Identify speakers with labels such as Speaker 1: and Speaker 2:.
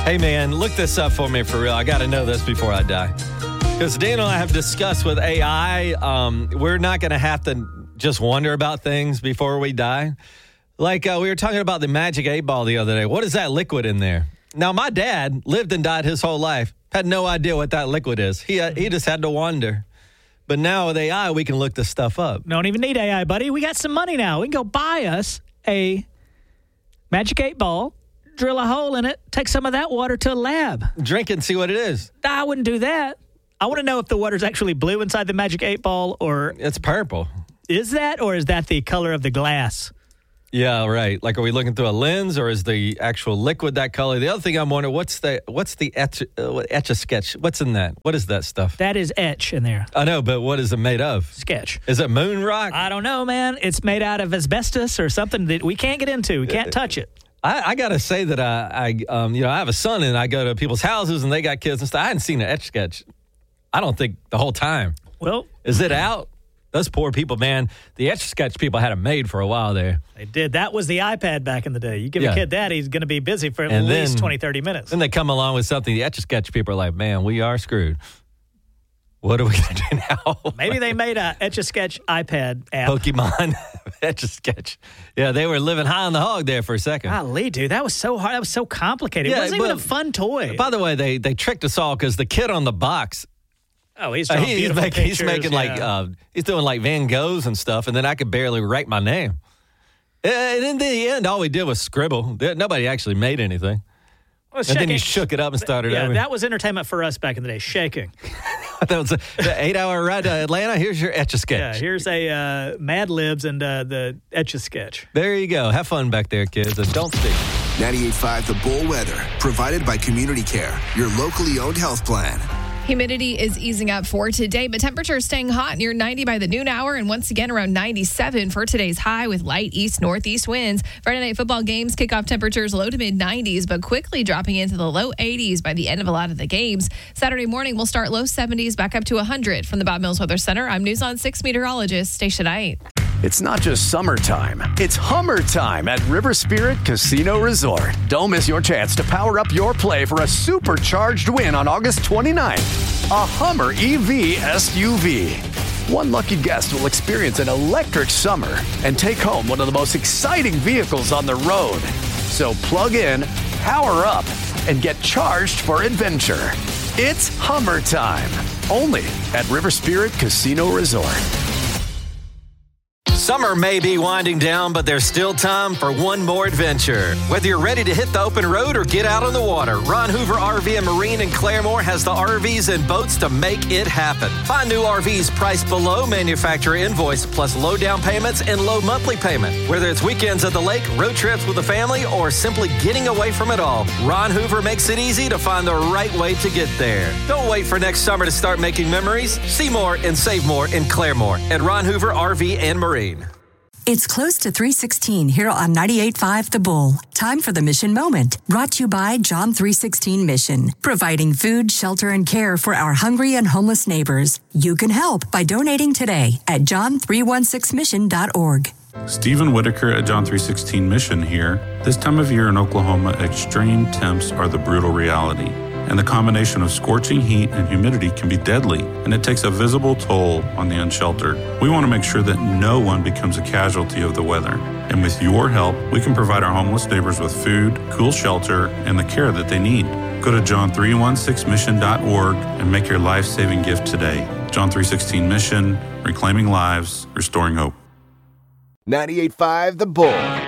Speaker 1: Hey, man, look this up for me for real. I got to know this before I die. Because Daniel and I have discussed with AI, we're not going to have to just wonder about things before we die. Like we were talking about the Magic 8 Ball the other day. What is that liquid in there? Now, my dad lived and died his whole life. Had no idea what that liquid is. He just had to wonder. But now with AI, we can look this stuff up.
Speaker 2: Don't even need AI, buddy. We got some money now. We can go buy us a Magic 8 Ball, drill a hole in it, take some of that water to a lab.
Speaker 1: Drink it and see what it is.
Speaker 2: I wouldn't do that. I want to know if the water's actually blue inside the Magic 8 Ball or...
Speaker 1: It's purple.
Speaker 2: Is that, or is that the color of the glass?
Speaker 1: Yeah, right. Like, are we looking through a lens, or is the actual liquid that color? The other thing I'm wondering, what's the Etch-a-Sketch? What's in that? What is that stuff?
Speaker 2: That is etch in there.
Speaker 1: I know, but what is it made of?
Speaker 2: Sketch.
Speaker 1: Is it moon rock?
Speaker 2: I don't know, man. It's made out of asbestos or something that we can't get into. We can't touch it.
Speaker 1: I got to say that I have a son, and I go to people's houses, and they got kids and stuff. I hadn't seen an Etch-a-Sketch, I don't think, the whole time.
Speaker 2: Well.
Speaker 1: Is it out? Those poor people, man. The Etch-a-Sketch people had it made for a while there.
Speaker 2: They did. That was the iPad back in the day. You give a kid that, he's going to be busy for at least 20, 30 minutes.
Speaker 1: Then they come along with something. The Etch-a-Sketch people are like, man, we are screwed. What are we going to do now?
Speaker 2: Maybe they made a Etch-a-Sketch iPad app.
Speaker 1: Pokemon Etch-a-Sketch. Yeah, they were living high on the hog there for a second.
Speaker 2: Golly, dude, that was so hard. That was so complicated. It wasn't even a fun toy.
Speaker 1: By the way, they tricked us all because the kid on the box...
Speaker 2: Oh, he's drawing beautiful pictures.
Speaker 1: He's making he's doing like Van Goghs and stuff, and then I could barely write my name. And in the end, all we did was scribble. Nobody actually made anything.
Speaker 2: Well,
Speaker 1: and then you shook it up and started over.
Speaker 2: That was entertainment for us back in the day, shaking.
Speaker 1: That was the 8-hour ride to Atlanta. Here's your Etch-a-Sketch.
Speaker 2: Yeah, here's a Mad Libs and the Etch-a-Sketch.
Speaker 1: There you go. Have fun back there, kids, and don't speak.
Speaker 3: 98.5 The Bull Weather, provided by Community Care, your locally owned health plan.
Speaker 4: Humidity is easing up for today, but temperatures staying hot near 90 by the noon hour and once again around 97 for today's high with light east-northeast winds. Friday night football games kickoff temperatures low to mid-90s, but quickly dropping into the low 80s by the end of a lot of the games. Saturday morning, we'll start low 70s back up to 100. From the Bob Mills Weather Center, I'm News on 6 meteorologist Stacia Knight.
Speaker 5: It's not just summertime, it's Hummer time at River Spirit Casino Resort. Don't miss your chance to power up your play for a supercharged win on August 29th. A Hummer EV SUV. One lucky guest will experience an electric summer and take home one of the most exciting vehicles on the road. So plug in, power up, and get charged for adventure. It's Hummer time, only at River Spirit Casino Resort.
Speaker 1: Summer may be winding down, but there's still time for one more adventure. Whether you're ready to hit the open road or get out on the water, Ron Hoover RV and Marine in Claremore has the RVs and boats to make it happen. Find new RVs priced below manufacturer invoice, plus low down payments and low monthly payment. Whether it's weekends at the lake, road trips with the family, or simply getting away from it all, Ron Hoover makes it easy to find the right way to get there. Don't wait for next summer to start making memories. See more and save more in Claremore at Ron Hoover RV and Marine.
Speaker 6: It's close to 3:16 here on 98.5 The Bull. Time for the Mission Moment, brought to you by John 3:16 Mission, providing food, shelter, and care for our hungry and homeless neighbors. You can help by donating today at john316mission.org.
Speaker 7: Stephen Whitaker at John 3:16 Mission here. This time of year in Oklahoma, extreme temps are the brutal reality. And the combination of scorching heat and humidity can be deadly, and it takes a visible toll on the unsheltered. We want to make sure that no one becomes a casualty of the weather. And with your help, we can provide our homeless neighbors with food, cool shelter, and the care that they need. Go to john316mission.org and make your life-saving gift today. John 3:16 Mission, reclaiming lives, restoring hope.
Speaker 3: 98.5 The Bull.